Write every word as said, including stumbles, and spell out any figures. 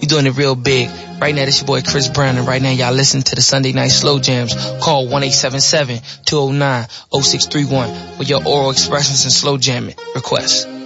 doing it real big. Right now, this your boy Chris Brown, and right now y'all listen to the Sunday Night Slow Jams. Call one eight seven seven, two oh nine, oh six three one for your oral expressions and slow jamming requests.